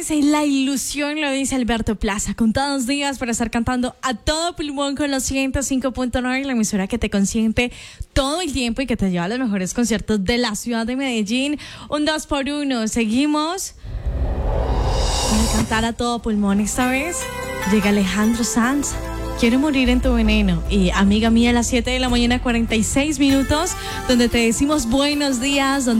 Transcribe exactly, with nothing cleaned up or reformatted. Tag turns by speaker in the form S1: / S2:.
S1: La ilusión, lo dice Alberto Plaza. Contados días para estar cantando a todo pulmón con los ciento cinco punto nueve, la emisora que te consiente todo el tiempo y que te lleva a los mejores conciertos de la ciudad de Medellín. Un dos por uno. Seguimos para cantar a todo pulmón. Esta vez llega Alejandro Sanz. Quiero morir en tu veneno. Y amiga mía, a las siete de la mañana, cuarenta y seis minutos, donde te decimos buenos días, donde